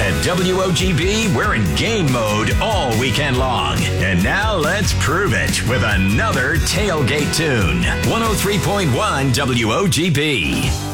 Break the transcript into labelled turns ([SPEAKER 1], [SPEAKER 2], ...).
[SPEAKER 1] At WOGB, we're in game mode all weekend long. And now let's prove it with another tailgate tune. 103.1 WOGB.